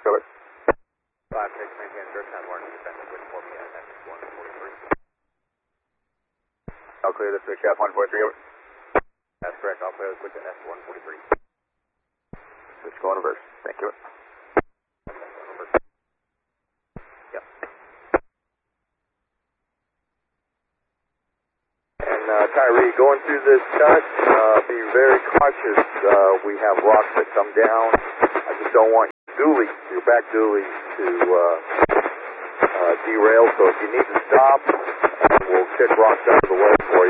Cover. 5-6, maintain search and warning, defensive with 4 p.m. at 143. I'll clear the switch F143, over. That's correct, I'll clear the switch at F143. Switch going reverse, thank you. Yep. And Tyree, going through this touch, be very cautious. We have rocks that come down. I just don't want your back dually to derail, so if you need to stop, we'll kick rocks out of the way